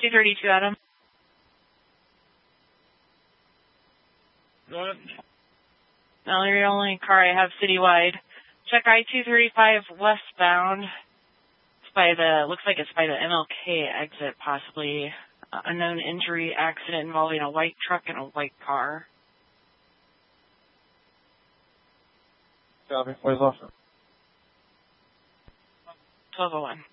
232, Adam. What? No, you're the only car I have citywide. Check I-235 westbound. Looks like it's by the MLK exit, possibly. Unknown injury accident involving a white truck and a white car. Copy. Where's Austin? 1201.